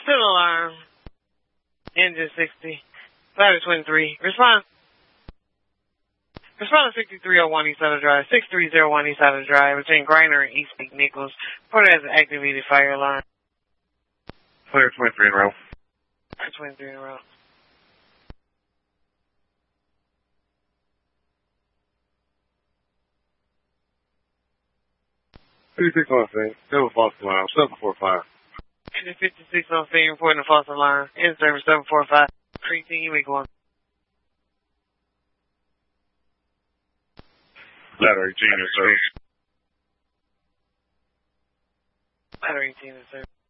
Still alarm. Engine 60. Ladder 23. Respond. Respond to 6301 East Sutter Drive, 6301 East Sutter Drive, between Griner and East McNichols. Report as an activated fire alarm. Clear 23 in a row. 23 in a row. 56 on scene. Still a false alarm. 745. Engine 56 on scene reporting a false alarm. In service 745. Creek you make one. Ladder 18 in service. Ladder 18 in service.